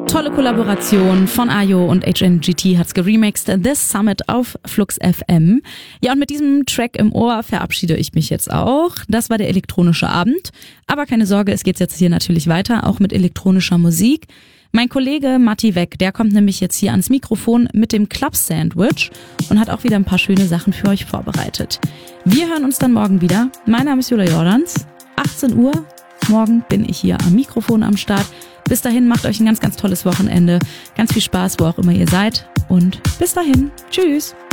Tolle Kollaboration von Ayo und HNGT hat's geremixed, This Summit auf Flux FM. Ja, und mit diesem Track im Ohr verabschiede ich mich jetzt auch. Das war der elektronische Abend. Aber keine Sorge, es geht jetzt hier natürlich weiter, auch mit elektronischer Musik. Mein Kollege Matti Weck, der kommt nämlich jetzt hier ans Mikrofon mit dem Club Sandwich und hat auch wieder ein paar schöne Sachen für euch vorbereitet. Wir hören uns dann morgen wieder. Mein Name ist Julia Jordans. 18 Uhr. Morgen bin ich hier am Mikrofon am Start. Bis dahin, macht euch ein ganz, ganz tolles Wochenende. Ganz viel Spaß, wo auch immer ihr seid. Und bis dahin. Tschüss.